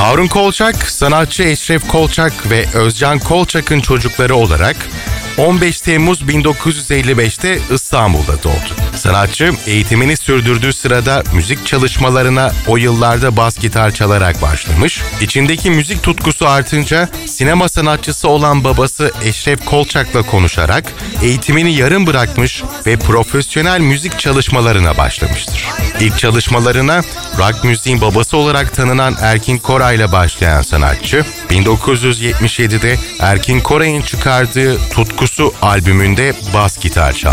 Harun Kolçak, sanatçı Eşref Kolçak ve Özcan Kolçak'ın çocukları olarak 15 Temmuz 1955'te İstanbul'da doğdu. Sanatçı eğitimini sürdürdüğü sırada müzik çalışmalarına o yıllarda bas gitar çalarak başlamış. İçindeki müzik tutkusu artınca sinema sanatçısı olan babası Eşref Kolçak'la konuşarak eğitimini yarım bırakmış ve profesyonel müzik çalışmalarına başlamıştır. İlk çalışmalarına rock müziğin babası olarak tanınan Erkin Koray'la başlayan sanatçı, 1977'de Erkin Koray'ın çıkardığı Tutkusu albümünde bas gitar çaldı.